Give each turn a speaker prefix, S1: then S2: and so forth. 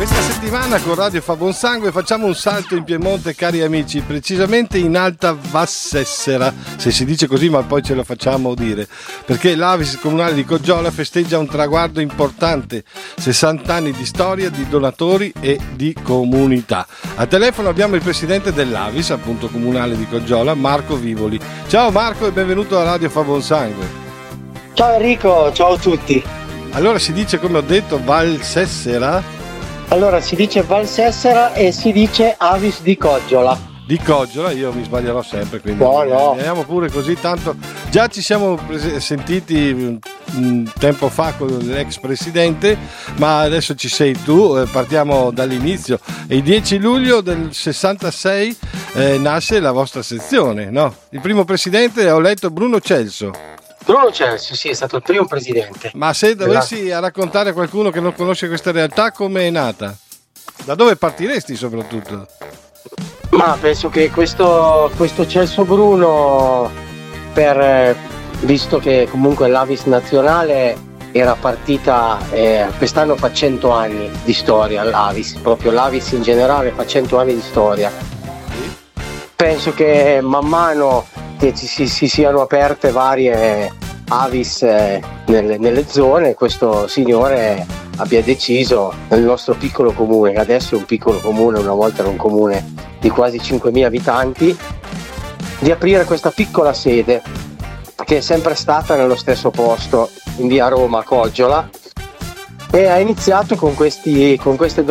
S1: Questa settimana con Radio Fa Buon Sangue facciamo un salto in Piemonte, cari amici, precisamente in Alta Valsessera, se si dice così, ma poi ce lo facciamo dire, perché l'Avis comunale di Coggiola festeggia un traguardo importante, 60 anni di storia, di donatori e di comunità. A telefono abbiamo il presidente dell'Avis, appunto comunale di Coggiola, Marco Vivoli. Ciao Marco e benvenuto a Radio Fa Buon Sangue.
S2: Ciao Enrico, ciao a tutti.
S1: Allora si dice, come ho detto, Valsessera?
S2: Allora si dice Valsessera e si dice Avis di Coggiola.
S1: Di Coggiola, io mi sbaglierò sempre, quindi
S2: no.
S1: Andiamo pure così, tanto già ci siamo sentiti un tempo fa con l'ex presidente, ma adesso ci sei tu, partiamo dall'inizio. Il 10 luglio del 66 nasce la vostra sezione, no? Il primo presidente, ho letto, Bruno Celso.
S2: Bruno Celso, sì, è stato il primo presidente.
S1: Ma se dovessi raccontare a qualcuno che non conosce questa realtà, come è nata? Da dove partiresti soprattutto?
S2: Ma penso che questo Celso Bruno, visto che comunque l'Avis nazionale era partita, quest'anno fa 100 anni di storia l'Avis, proprio l'Avis in generale fa 100 anni di storia. Penso che man mano che si siano aperte varie Avis nelle zone, questo signore abbia deciso nel nostro piccolo comune, che adesso è un piccolo comune, una volta era un comune di quasi 5.000 abitanti, di aprire questa piccola sede che è sempre stata nello stesso posto, in via Roma, Coggiola, e ha iniziato con queste